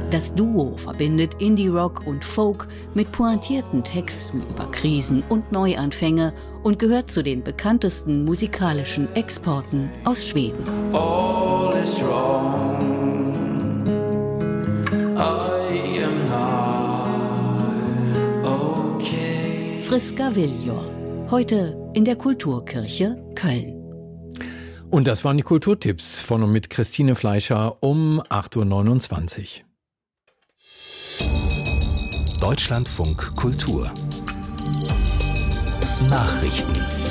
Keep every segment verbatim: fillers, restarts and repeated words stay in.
Das Duo verbindet Indie-Rock und Folk mit pointierten Texten über Krisen und Neuanfänge und gehört zu den bekanntesten musikalischen Exporten aus Schweden. All is wrong. I am not okay. Friska Viljor, heute in der Kulturkirche Köln. Und das waren die Kulturtipps von und mit Christine Fleischer um acht Uhr neunundzwanzig. Deutschlandfunk Kultur Nachrichten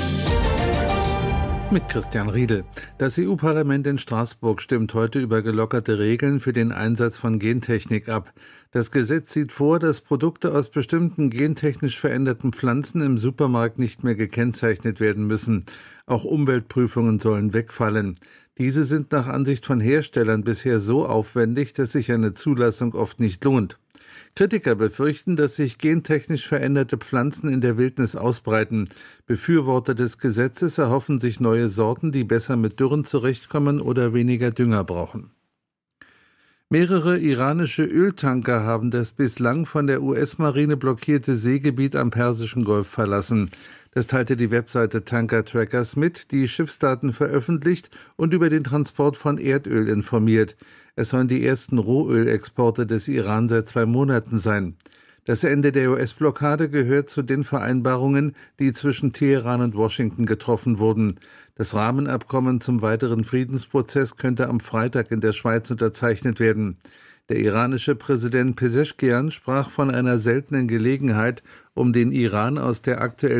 mit Christian Riedel. Das E U-Parlament in Straßburg stimmt heute über gelockerte Regeln für den Einsatz von Gentechnik ab. Das Gesetz sieht vor, dass Produkte aus bestimmten gentechnisch veränderten Pflanzen im Supermarkt nicht mehr gekennzeichnet werden müssen. Auch Umweltprüfungen sollen wegfallen. Diese sind nach Ansicht von Herstellern bisher so aufwendig, dass sich eine Zulassung oft nicht lohnt. Kritiker befürchten, dass sich gentechnisch veränderte Pflanzen in der Wildnis ausbreiten. Befürworter des Gesetzes erhoffen sich neue Sorten, die besser mit Dürren zurechtkommen oder weniger Dünger brauchen. Mehrere iranische Öltanker haben das bislang von der U S-Marine blockierte Seegebiet am Persischen Golf verlassen. Das teilte die Webseite Tanker Trackers mit, die Schiffsdaten veröffentlicht und über den Transport von Erdöl informiert. Es sollen die ersten Rohölexporte des Iran seit zwei Monaten sein. Das Ende der U S-Blockade gehört zu den Vereinbarungen, die zwischen Teheran und Washington getroffen wurden. Das Rahmenabkommen zum weiteren Friedensprozess könnte am Freitag in der Schweiz unterzeichnet werden. Der iranische Präsident Pezeshkian sprach von einer seltenen Gelegenheit, um den Iran aus der aktuellen